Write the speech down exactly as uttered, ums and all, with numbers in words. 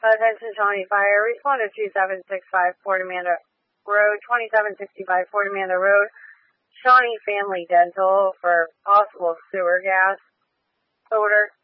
Attention Shawnee Fire. Respond to two seven six five Fort Amanda Road, twenty-seven sixty-five Fort Amanda Road. Shawnee Family Dental for possible sewer gas odor.